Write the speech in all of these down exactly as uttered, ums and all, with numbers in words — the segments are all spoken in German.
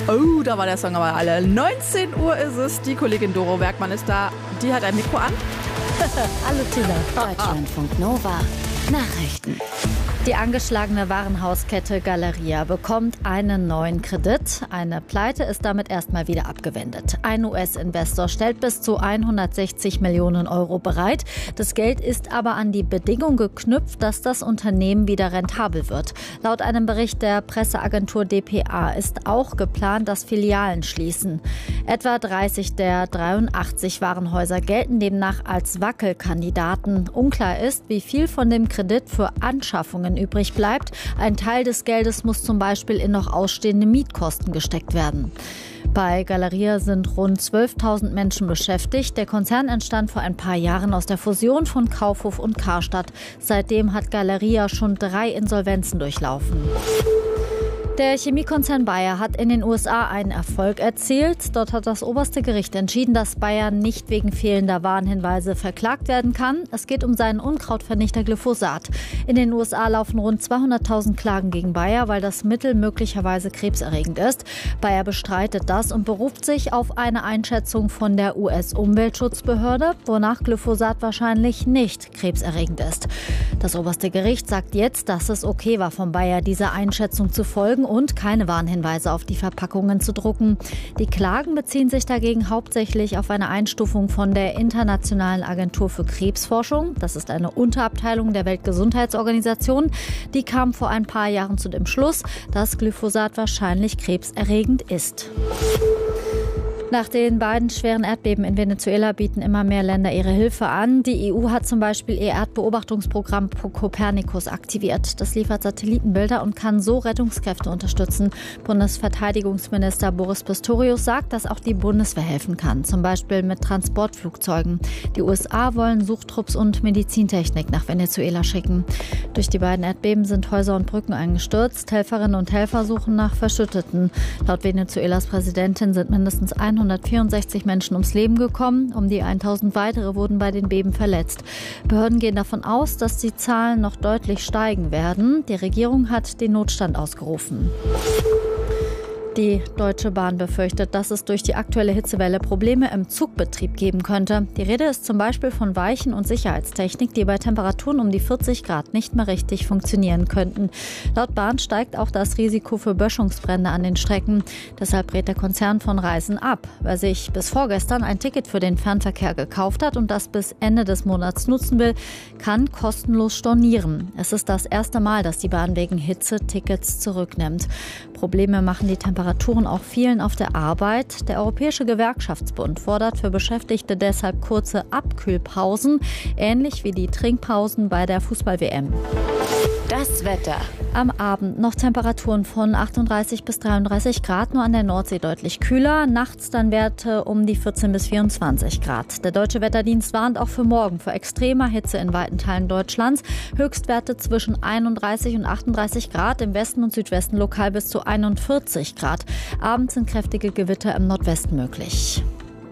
Oh, da war der Song aber alle. neunzehn Uhr ist es. Die Kollegin Doro Werkmann ist da. Die hat ein Mikro an. Hallo Tilla. Deutschlandfunk Nova. Nachrichten. Die angeschlagene Warenhauskette Galeria bekommt einen neuen Kredit. Eine Pleite ist damit erstmal wieder abgewendet. Ein U S-Investor stellt bis zu hundertsechzig Millionen Euro bereit. Das Geld ist aber an die Bedingung geknüpft, dass das Unternehmen wieder rentabel wird. Laut einem Bericht der Presseagentur D P A ist auch geplant, dass Filialen schließen. Etwa dreißig der dreiundachtzig Warenhäuser gelten demnach als Wackelkandidaten. Unklar ist, wie viel von dem Kredit für Anschaffungen übrig bleibt. Ein Teil des Geldes muss zum Beispiel in noch ausstehende Mietkosten gesteckt werden. Bei Galeria sind rund zwölftausend Menschen beschäftigt. Der Konzern entstand vor ein paar Jahren aus der Fusion von Kaufhof und Karstadt. Seitdem hat Galeria schon drei Insolvenzen durchlaufen. Der Chemiekonzern Bayer hat in den U S A einen Erfolg erzielt. Dort hat das oberste Gericht entschieden, dass Bayer nicht wegen fehlender Warnhinweise verklagt werden kann. Es geht um seinen Unkrautvernichter Glyphosat. In den U S A laufen rund zweihunderttausend Klagen gegen Bayer, weil das Mittel möglicherweise krebserregend ist. Bayer bestreitet das und beruft sich auf eine Einschätzung von der U S-Umweltschutzbehörde, wonach Glyphosat wahrscheinlich nicht krebserregend ist. Das oberste Gericht sagt jetzt, dass es okay war, von Bayer dieser Einschätzung zu folgen und keine Warnhinweise auf die Verpackungen zu drucken. Die Klagen beziehen sich dagegen hauptsächlich auf eine Einstufung von der Internationalen Agentur für Krebsforschung. Das ist eine Unterabteilung der Weltgesundheitsorganisation. Die kam vor ein paar Jahren zu dem Schluss, dass Glyphosat wahrscheinlich krebserregend ist. Nach den beiden schweren Erdbeben in Venezuela bieten immer mehr Länder ihre Hilfe an. Die E U hat zum Beispiel ihr Erdbeobachtungsprogramm Copernicus aktiviert. Das liefert Satellitenbilder und kann so Rettungskräfte unterstützen. Bundesverteidigungsminister Boris Pistorius sagt, dass auch die Bundeswehr helfen kann, zum Beispiel mit Transportflugzeugen. Die U S A wollen Suchtrupps und Medizintechnik nach Venezuela schicken. Durch die beiden Erdbeben sind Häuser und Brücken eingestürzt. Helferinnen und Helfer suchen nach Verschütteten. Laut Venezuelas Präsidentin sind mindestens hundertvierundsechzig Menschen ums Leben gekommen. Um die tausend weitere wurden bei den Beben verletzt. Behörden gehen davon aus, dass die Zahlen noch deutlich steigen werden. Die Regierung hat den Notstand ausgerufen. Die Deutsche Bahn befürchtet, dass es durch die aktuelle Hitzewelle Probleme im Zugbetrieb geben könnte. Die Rede ist zum Beispiel von Weichen- und Sicherheitstechnik, die bei Temperaturen um die vierzig Grad nicht mehr richtig funktionieren könnten. Laut Bahn steigt auch das Risiko für Böschungsbrände an den Strecken. Deshalb rät der Konzern von Reisen ab. Wer sich bis vorgestern ein Ticket für den Fernverkehr gekauft hat und das bis Ende des Monats nutzen will, kann kostenlos stornieren. Es ist das erste Mal, dass die Bahn wegen Hitze Tickets zurücknimmt. Probleme machen die Temperaturen auch vielen auf der Arbeit. Der Europäische Gewerkschaftsbund fordert für Beschäftigte deshalb kurze Abkühlpausen, ähnlich wie die Trinkpausen bei der Fußball-W M. Das Wetter. Am Abend noch Temperaturen von achtunddreißig bis dreiunddreißig Grad, nur an der Nordsee deutlich kühler. Nachts dann Werte um die vierzehn bis vierundzwanzig Grad. Der Deutsche Wetterdienst warnt auch für morgen vor extremer Hitze in weiten Teilen Deutschlands. Höchstwerte zwischen einunddreißig und achtunddreißig Grad, im Westen und Südwesten lokal bis zu einundvierzig Grad. Abends sind kräftige Gewitter im Nordwesten möglich.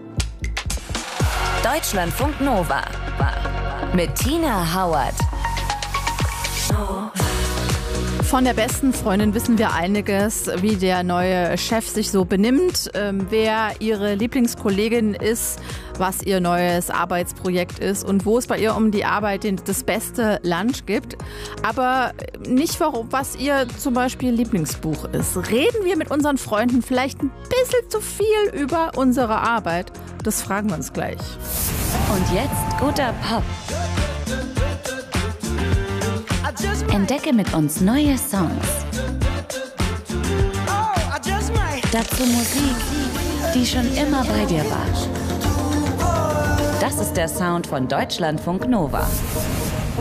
Deutschlandfunk Nova mit Tina Hauert. Von der besten Freundin wissen wir einiges, wie der neue Chef sich so benimmt, ähm, wer ihre Lieblingskollegin ist, was ihr neues Arbeitsprojekt ist und wo es bei ihr um die Arbeit den, das beste Lunch gibt. Aber nicht, was ihr zum Beispiel Lieblingsbuch ist. Reden wir mit unseren Freunden vielleicht ein bisschen zu viel über unsere Arbeit? Das fragen wir uns gleich. Und jetzt guter Pop. Entdecke mit uns neue Songs. Dazu Musik, die schon immer bei dir war. Das ist der Sound von Deutschlandfunk Nova.